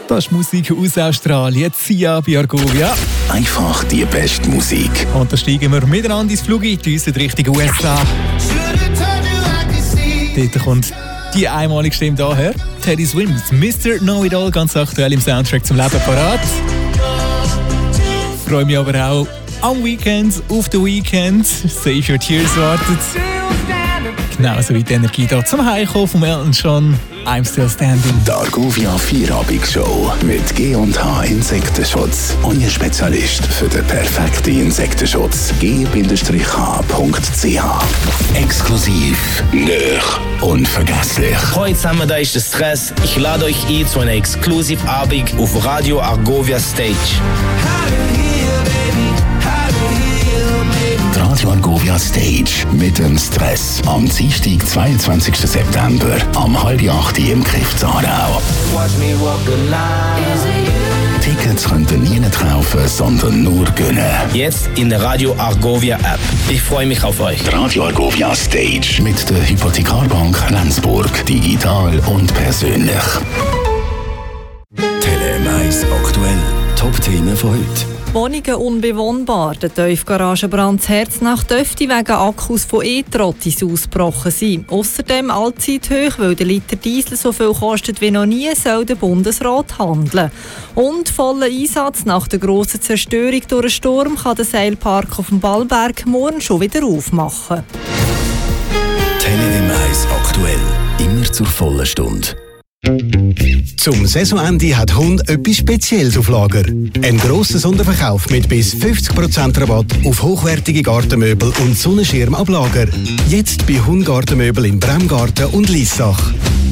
Das ist Musik aus Australien, Sia bei Argovia. Einfach die beste Musik. Und da steigen wir miteinander ins Flugzeug, in Richtung USA. Dort kommt die einmalige Stimme daher. Teddy Swims, Mr. Know-It-All, ganz aktuell im Soundtrack zum Leben parat. Freue mich aber auch am Weekend, auf den Weekend. Save Your Tears wartet. Genauso wie die Energie hier zum Heimkommen von Elton John. I'm Still Standing. Die Argovia Vierabend-Show mit G&H Insektenschutz. Euer Spezialist für den perfekten Insektenschutz. G-H.ch. Exklusiv, neu, unvergesslich. Hallo zusammen, da ist der Stress. Ich lade euch ein zu einer Exklusivabend auf Radio Argovia Stage. Die Radio Argovia Stage mit dem Stress. Am Dienstag, 22. September, am 7:30 im Griff Zarau. Tickets könnt ihr nie kaufen, sondern nur gönnen. Jetzt in der Radio Argovia App. Ich freue mich auf euch. Die Radio Argovia Stage mit der Hypothekarbank Lenzburg. Digital und persönlich. Tele-Mais aktuell. Top-Themen von heute. Wohnungen unbewohnbar. Der Tiefgaragenbrand in Herznach dürfte wegen Akkus von E-Trottis ausgebrochen sein. Außerdem allzeit hoch, weil der Liter Diesel so viel kostet wie noch nie, soll der Bundesrat handeln. Und voller Einsatz nach der grossen Zerstörung durch einen Sturm kann der Seilpark auf dem Ballberg morgen schon wieder aufmachen. Tele-Mais aktuell. Immer zur vollen Stunde. Zum Saisonende hat Hund etwas Spezielles auf Lager. Ein grosser Sonderverkauf mit bis 50% Rabatt auf hochwertige Gartenmöbel und Sonnenschirmablager. Jetzt bei Hund-Gartenmöbel in Bremgarten und Liessach.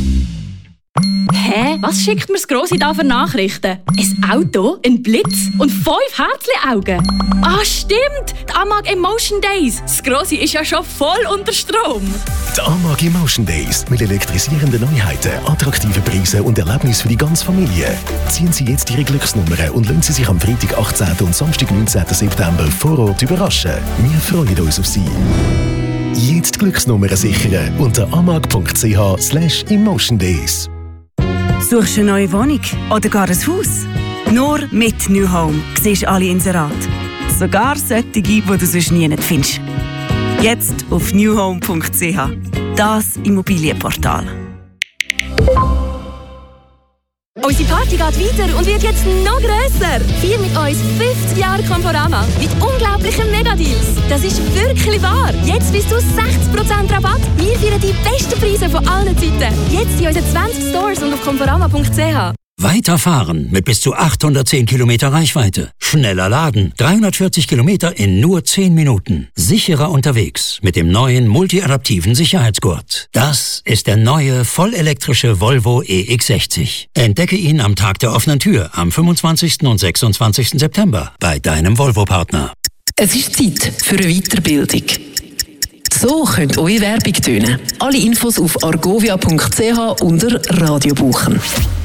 Hä? Was schickt mir das Grosse da für Nachrichten? Ein Auto, ein Blitz und 5 Herzli-Augen. Ah, stimmt! Die Amag Emotion Days. Das Grosse ist ja schon voll unter Strom. Die Amag Emotion Days mit elektrisierenden Neuheiten, attraktiven Preisen und Erlebnissen für die ganze Familie. Ziehen Sie jetzt Ihre Glücksnummern und lassen Sie sich am Freitag 18. und Samstag 19. September vor Ort überraschen. Wir freuen uns auf Sie. Jetzt Glücksnummern sichern unter amag.ch/Emotion Days. Suchst du eine neue Wohnung oder gar ein Haus? Nur mit New Home siehst du alle Inserate. Sogar solche, die du sonst nie findest. Jetzt auf newhome.ch. Das Immobilienportal. Unsere Party geht weiter und wird jetzt noch grösser. Feier mit uns 50 Jahre Conforama mit unglaublichen Megadeals. Das ist wirklich wahr. Jetzt bis zu 60% Rabatt. Wir feiern die besten Preise von allen Zeiten. Jetzt in unseren 20 Stores und auf conforama.ch. Weiterfahren mit bis zu 810 Kilometer Reichweite. Schneller laden. 340 Kilometer in nur 10 Minuten. Sicherer unterwegs mit dem neuen multiadaptiven Sicherheitsgurt. Das ist der neue vollelektrische Volvo EX60. Entdecke ihn am Tag der offenen Tür am 25. und 26. September bei deinem Volvo-Partner. Es ist Zeit für eine Weiterbildung. So könnt eure Werbung tönen. Alle Infos auf argovia.ch unter Radio buchen.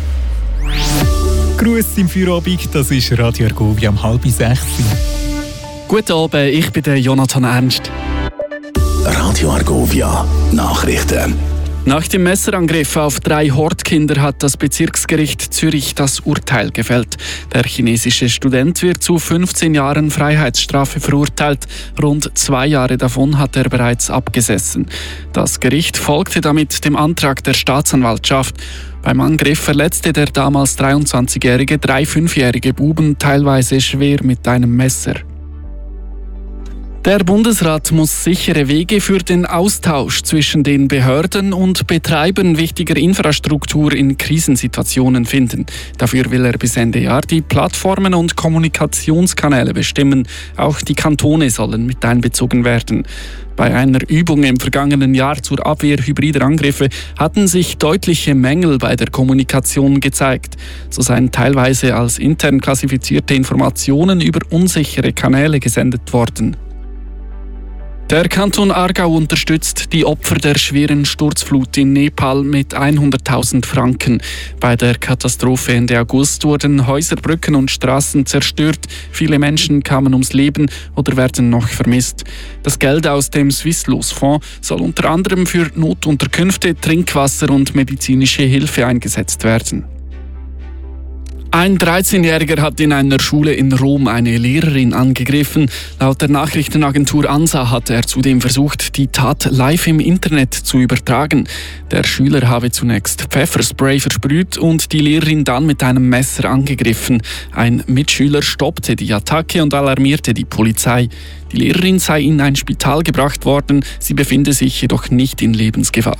Gruß im Feierabend, das ist Radio Argovia um 5:30. Guten Abend, ich bin der Jonathan Ernst. Radio Argovia Nachrichten. Nach dem Messerangriff auf 3 Hortkinder hat das Bezirksgericht Zürich das Urteil gefällt. Der chinesische Student wird zu 15 Jahren Freiheitsstrafe verurteilt. Rund 2 Jahre davon hat er bereits abgesessen. Das Gericht folgte damit dem Antrag der Staatsanwaltschaft. Beim Angriff verletzte der damals 23-jährige 3 5-jährige Buben teilweise schwer mit einem Messer. Der Bundesrat muss sichere Wege für den Austausch zwischen den Behörden und Betreibern wichtiger Infrastruktur in Krisensituationen finden. Dafür will er bis Ende Jahr die Plattformen und Kommunikationskanäle bestimmen. Auch die Kantone sollen mit einbezogen werden. Bei einer Übung im vergangenen Jahr zur Abwehr hybrider Angriffe hatten sich deutliche Mängel bei der Kommunikation gezeigt. So seien teilweise als intern klassifizierte Informationen über unsichere Kanäle gesendet worden. Der Kanton Aargau unterstützt die Opfer der schweren Sturzflut in Nepal mit 100.000 Franken. Bei der Katastrophe Ende August wurden Häuser, Brücken und Straßen zerstört. Viele Menschen kamen ums Leben oder werden noch vermisst. Das Geld aus dem Swisslos-Fonds soll unter anderem für Notunterkünfte, Trinkwasser und medizinische Hilfe eingesetzt werden. Ein 13-Jähriger hat in einer Schule in Rom eine Lehrerin angegriffen. Laut der Nachrichtenagentur ANSA hatte er zudem versucht, die Tat live im Internet zu übertragen. Der Schüler habe zunächst Pfefferspray versprüht und die Lehrerin dann mit einem Messer angegriffen. Ein Mitschüler stoppte die Attacke und alarmierte die Polizei. Die Lehrerin sei in ein Spital gebracht worden, sie befinde sich jedoch nicht in Lebensgefahr.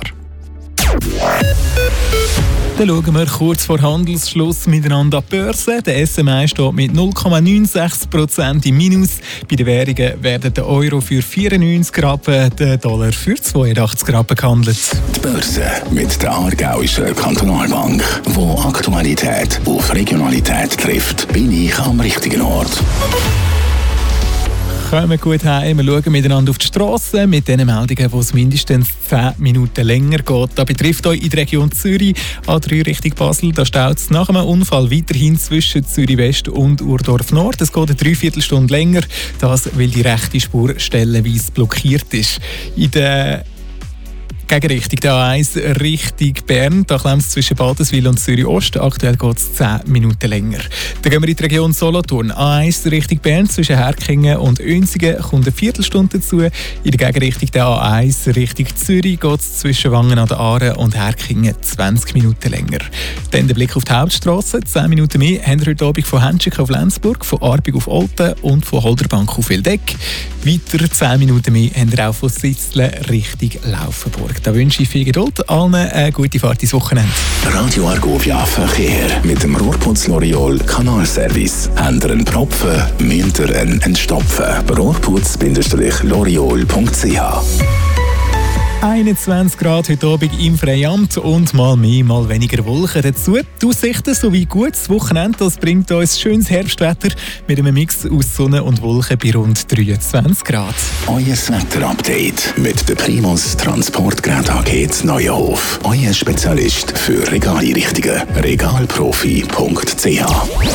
Dann schauen wir kurz vor Handelsschluss miteinander an die Börse. Der SMI steht mit 0,96% im Minus. Bei den Währungen werden der Euro für 94 Rappen, der Dollar für 82 Rappen gehandelt. Die Börse mit der Aargauischen Kantonalbank, wo Aktualität auf Regionalität trifft, bin ich am richtigen Ort. Kommen gut heim. Wir schauen miteinander auf die Strasse mit den Meldungen, wo es mindestens 10 Minuten länger geht. Das betrifft euch in der Region Zürich, A3 Richtung Basel. Da staut es nach einem Unfall weiterhin zwischen Zürich West und Urdorf Nord. Es geht eine Dreiviertelstunde länger, das weil die rechte Spur stellenweise blockiert ist. In der Gegenrichtung der A1 Richtung Bern, da klemmt es zwischen Badeswil und Zürich Ost. Aktuell geht es 10 Minuten länger. Dann gehen wir in die Region Solothurn. A1 Richtung Bern zwischen Herkingen und Önsingen kommt eine Viertelstunde dazu. In der Gegenrichtung der A1 Richtung Zürich geht es zwischen Wangen an der Aare und Herkingen 20 Minuten länger. Dann der Blick auf die Hauptstrasse. 10 Minuten mehr haben wir heute Abend von Hentschik auf Lenzburg, von Arbig auf Olten und von Holderbank auf Wildeck. Weiter 10 Minuten mehr haben wir auch von Sitzle Richtung Laufenburg. Da wünsche ich viel Geduld, allen eine gute Fahrt ins Wochenende. Radio Argovia Verkehr mit dem Rohrputz L'Oreal Kanalservice. Habt ihr einen Propfen, müsst ihr einen entstopfen. Rohrputz-L'Oreal.ch 21 Grad heute Abend im Freiamt und mal mehr, mal weniger Wolken dazu. Die Aussichten sowie gutes Wochenende, das bringt uns schönes Herbstwetter mit einem Mix aus Sonne und Wolken bei rund 23 Grad. Euer Wetterupdate mit der Primus Transportgerät AG Neuenhof. Euer Spezialist für Regaleinrichtungen. Regalprofi.ch